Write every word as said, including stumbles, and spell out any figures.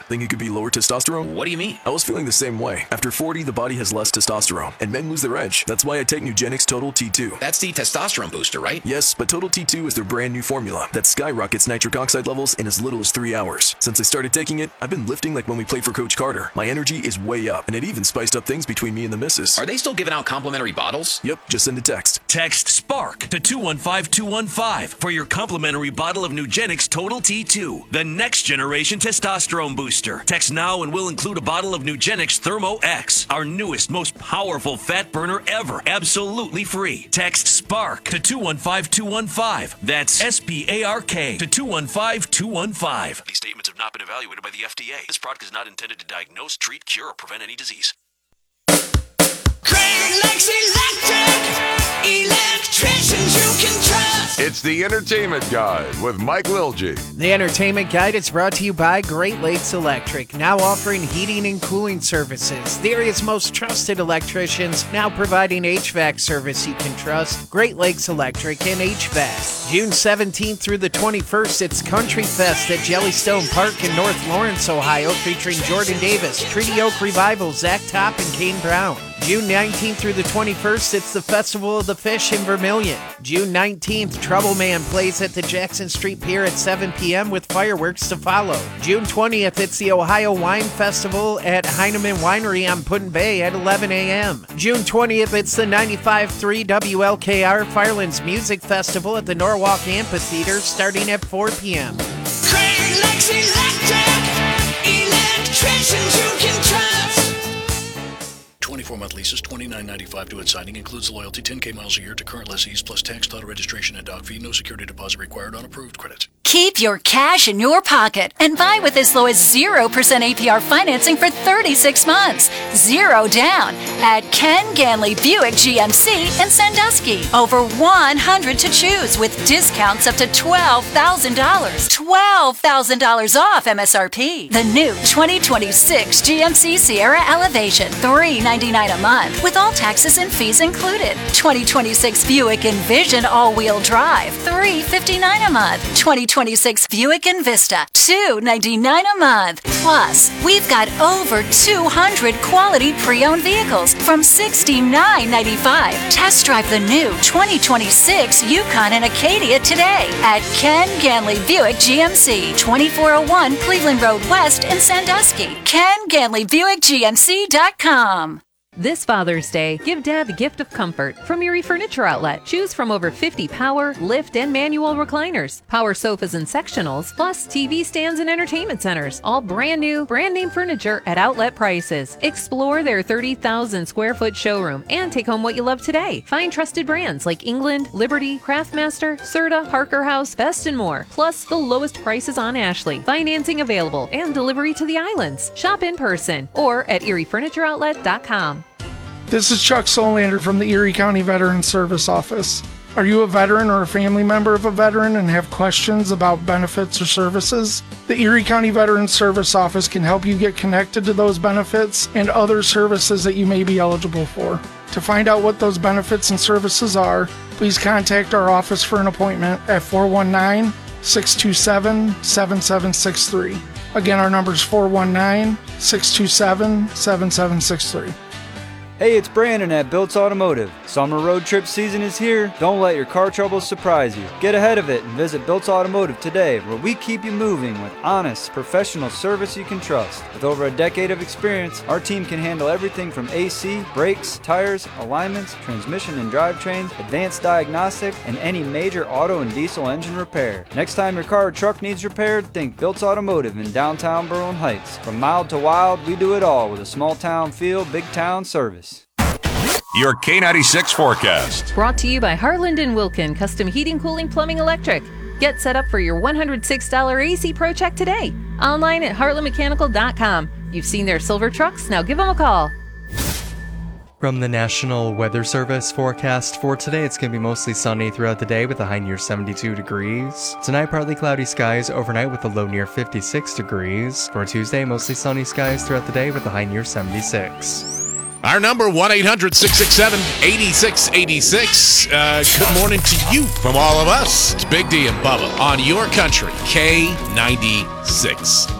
Think it could be lower testosterone? What do you mean? I was feeling the same way. After forty, the body has less testosterone, and men lose their edge. That's why I take Nugenix Total T two. That's the testosterone booster, right? Yes, but Total T two is their brand new formula that skyrockets nitric oxide levels in as little as three hours. Since I started taking it, I've been lifting like when we played for Coach Carter. My energy is way up, and it even spiced up things between me and the missus. Are they still giving out complimentary bottles? Yep, just send a text. Text SPARK to two one five two one five for your complimentary bottle of Nugenix Total T two, the next generation testosterone booster. Text now and we'll include a bottle of Nugenix Thermo X, our newest, most powerful fat burner ever, absolutely free. Text SPARK to two one five two one five. That's S P A R K to two one five two one five. These statements have not been evaluated by the F D A. This product is not intended to diagnose, treat, cure, or prevent any disease. Great Lakes Electric, electricians you can trust. It's the Entertainment Guide with Mike Lilje. The Entertainment Guide is brought to you by Great Lakes Electric, now offering heating and cooling services. The area's most trusted electricians, now providing H V A C service you can trust. Great Lakes Electric and H V A C. June seventeenth through the twenty-first, it's Country Fest at Jellystone Park in North Lawrence, Ohio, featuring Jordan Davis, Treaty Oak Revival, Zach Top, and Kane Brown. June nineteenth through the twenty-first, it's the Festival of the Fish in Vermilion. June nineteenth, Trouble Man plays at the Jackson Street Pier at seven p.m. with fireworks to follow. June twentieth, it's the Ohio Wine Festival at Heinemann Winery on Put-in Bay at eleven a.m. June twentieth, it's the ninety-five point three W L K R Firelands Music Festival at the Norwalk Amphitheater starting at four p.m. Great Lakes Electric, electricians you can trust. twenty-four month leases, twenty-nine ninety-five to its signing, includes loyalty, ten K miles a year to current lessees, plus tax, title registration, and dock fee. No security deposit required on approved credit. Keep your cash in your pocket and buy with as low as zero percent A P R financing for thirty-six months. Zero down at Ken Ganley Buick G M C in Sandusky. Over one hundred to choose with discounts up to twelve thousand dollars. twelve thousand dollars off M S R P. The new twenty twenty-six G M C Sierra Elevation, three ninety-nine a month with all taxes and fees included. twenty twenty-six Buick Envision all-wheel drive, three fifty-nine a month. twenty twenty-six Buick Envista, two ninety-nine a month. Plus, we've got over two hundred quality pre-owned vehicles from sixty-nine ninety-five. Test drive the new twenty twenty-six Yukon and Acadia today at Ken Ganley Buick G M C, twenty-four oh one Cleveland Road West in Sandusky. Ken Ganley Buick G M C dot com. This Father's Day, give Dad the gift of comfort from Erie Furniture Outlet. Choose from over fifty power, lift, and manual recliners, power sofas and sectionals, plus T V stands and entertainment centers. All brand new, brand name furniture at outlet prices. Explore their thirty thousand square foot showroom and take home what you love today. Find trusted brands like England, Liberty, Craftmaster, Serta, Parker House, Best, and more. Plus the lowest prices on Ashley. Financing available and delivery to the islands. Shop in person or at erie furniture outlet dot com. This is Chuck Solander from the Erie County Veteran Service Office. Are you a veteran or a family member of a veteran and have questions about benefits or services? The Erie County Veteran Service Office can help you get connected to those benefits and other services that you may be eligible for. To find out what those benefits and services are, please contact our office for an appointment at four one nine, six two seven, seven seven six three. Again, our number is four one nine, six two seven, seven seven six three. Hey, it's Brandon at Bilt's Automotive. Summer road trip season is here. Don't let your car troubles surprise you. Get ahead of it and visit Bilt's Automotive today, where we keep you moving with honest, professional service you can trust. With over a decade of experience, our team can handle everything from A C, brakes, tires, alignments, transmission and drivetrains, advanced diagnostic, and any major auto and diesel engine repair. Next time your car or truck needs repaired, think Bilt's Automotive in downtown Berlin Heights. From mild to wild, we do it all with a small town feel, big town service. Your K ninety-six forecast. Brought to you by Harland and Wilkin Custom Heating, Cooling, Plumbing, Electric. Get set up for your one hundred six dollars A C Pro check today. Online at heartland mechanical dot com. You've seen their silver trucks, now give them a call. From the National Weather Service forecast for today, it's going to be mostly sunny throughout the day with a high near seventy-two degrees. Tonight, partly cloudy skies overnight with a low near fifty-six degrees. For Tuesday, mostly sunny skies throughout the day with a high near seventy-six. Our number, one eight hundred, six six seven, eight six eight six. Uh, good morning to you from all of us. It's Big D and Bubba on your country, K ninety-six.